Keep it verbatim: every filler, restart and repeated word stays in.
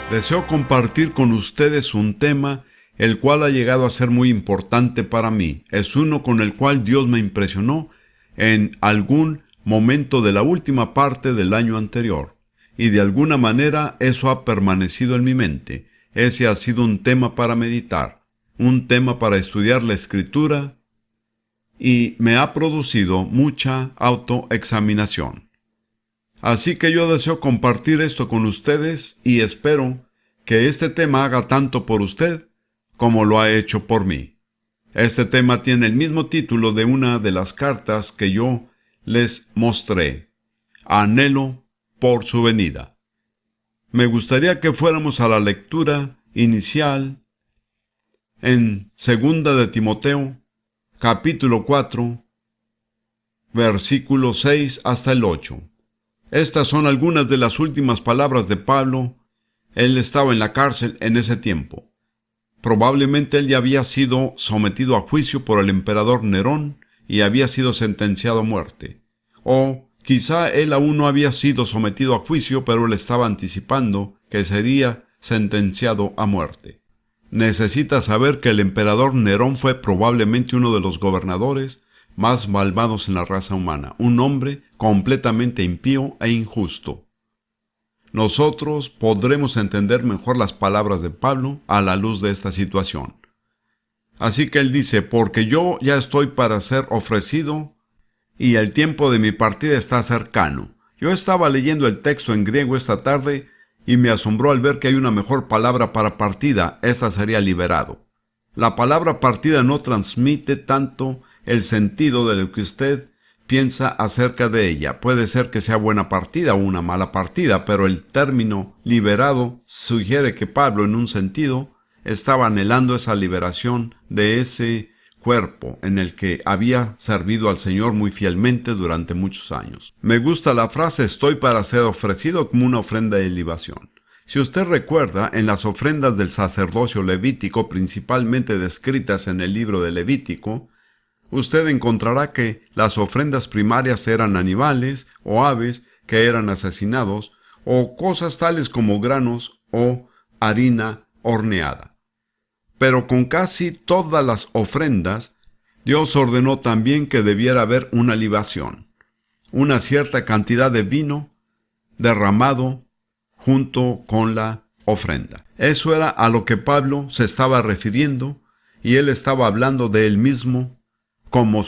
Deseo compartir con ustedes un tema el cual ha llegado a ser muy importante para mí. Es uno con el cual Dios me impresionó en algún momento de la última parte del año anterior. Y de alguna manera eso ha permanecido en mi mente. Ese ha sido un tema para meditar, un tema para estudiar la Escritura, y me ha producido mucha autoexaminación. Así que yo deseo compartir esto con ustedes y espero que este tema haga tanto por usted como lo ha hecho por mí. Este tema tiene el mismo título de una de las cartas que yo les mostré: Anhelo por su venida. Me gustaría que fuéramos a la lectura inicial en Segunda de Timoteo, capítulo cuatro, versículo seis hasta el ocho. Estas son algunas de las últimas palabras de Pablo. Él estaba en la cárcel en ese tiempo. Probablemente él ya había sido sometido a juicio por el emperador Nerón y había sido sentenciado a muerte. O quizá él aún no había sido sometido a juicio, pero él estaba anticipando que sería sentenciado a muerte. Necesita saber que el emperador Nerón fue probablemente uno de los gobernadores más malvados en la raza humana, un hombre completamente impío e injusto. Nosotros podremos entender mejor las palabras de Pablo a la luz de esta situación. Así que él dice: porque yo ya estoy para ser ofrecido y el tiempo de mi partida está cercano. Yo estaba leyendo el texto en griego esta tarde y me asombró al ver que hay una mejor palabra para partida. Esta sería liberado. La palabra partida no transmite tanto el sentido de lo que usted piensa acerca de ella. Puede ser que sea buena partida o una mala partida, pero el término liberado sugiere que Pablo, en un sentido, estaba anhelando esa liberación de ese cuerpo en el que había servido al Señor muy fielmente durante muchos años. Me gusta la frase: estoy para ser ofrecido como una ofrenda de libación. Si usted recuerda, en las ofrendas del sacerdocio levítico, principalmente descritas en el libro de Levítico, usted encontrará que las ofrendas primarias eran animales o aves que eran asesinados, o cosas tales como granos o harina horneada. Pero con casi todas las ofrendas, Dios ordenó también que debiera haber una libación, una cierta cantidad de vino derramado junto con la ofrenda. Eso era a lo que Pablo se estaba refiriendo, y él estaba hablando de él mismo como